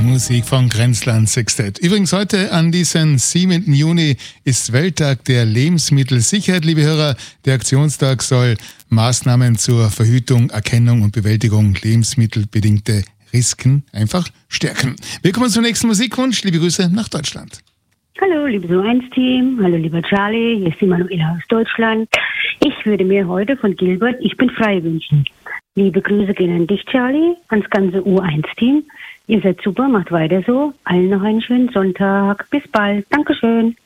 Musik von Grenzland Sextett. Übrigens heute an diesem 7. Juni ist Welttag der Lebensmittelsicherheit, liebe Hörer. Der Aktionstag soll Maßnahmen zur Verhütung, Erkennung und Bewältigung lebensmittelbedingter Risiken einfach stärken. Wir kommen zum nächsten Musikwunsch. Liebe Grüße nach Deutschland. Hallo, liebe So1-Team. Hallo, lieber Charlie. Hier ist die Manuela aus Deutschland. Ich würde mir heute von Gilbert Ich bin frei wünschen. Liebe Grüße gehen an dich, Charlie, ans ganze U1-Team. Ihr seid super, macht weiter so. Allen noch einen schönen Sonntag. Bis bald. Dankeschön.